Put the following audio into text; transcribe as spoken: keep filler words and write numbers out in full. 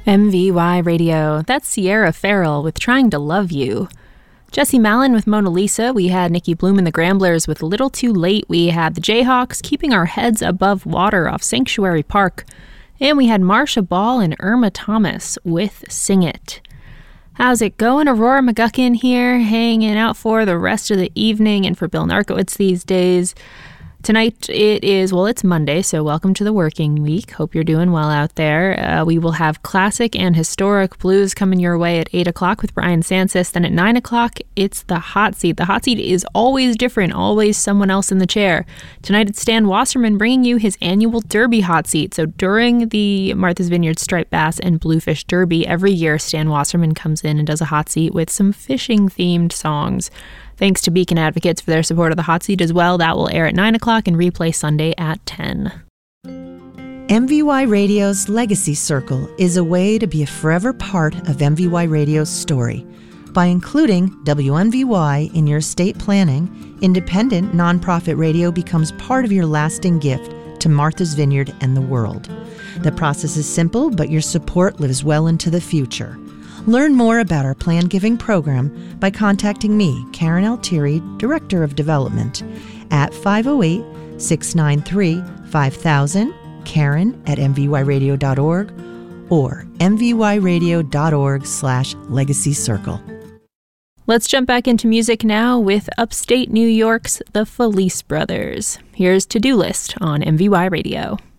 M V Y Radio. That's Sierra Farrell with Trying to Love You. Jesse Malin with Mona Lisa. We had Nikki Bloom and the Gramblers with Little Too Late. We had the Jayhawks Keeping Our Heads Above Water off Sanctuary Park. And we had Marsha Ball and Irma Thomas with Sing It. How's it going? Aurora McGuckin here, hanging out for the rest of the evening and for Bill Narkowitz these days. Tonight it is, well, it's Monday, so welcome to the working week. Hope you're doing well out there. Uh, we will have classic and historic blues coming your way at eight o'clock with Brian Sanchez. Then at nine o'clock, it's the hot seat. The hot seat is always different, always someone else in the chair. Tonight it's Stan Wasserman bringing you his annual Derby hot seat. So during the Martha's Vineyard Striped Bass and Bluefish Derby, every year Stan Wasserman comes in and does a hot seat with some fishing-themed songs. Thanks to Beacon Advocates for their support of the hot seat as well. That will air at nine o'clock and replay Sunday at ten. M V Y Radio's Legacy Circle is a way to be a forever part of M V Y Radio's story. By including W M V Y in your estate planning, independent nonprofit radio becomes part of your lasting gift to Martha's Vineyard and the world. The process is simple, but your support lives well into the future. Learn more about our Plan Giving program by contacting me, Karen Altieri, Director of Development, at five oh eight, six nine three, five thousand, Karen at m v y radio dot org, or m v y radio dot org slash legacy circle. Let's jump back into music now with upstate New York's The Felice Brothers. Here's To-Do List on M V Y Radio.